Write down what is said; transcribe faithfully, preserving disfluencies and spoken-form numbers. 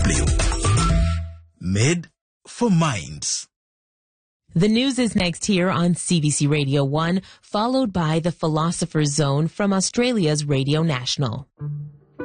W. Made for minds. The news is next here on C B C Radio one, followed by the Philosopher's Zone from Australia's Radio National.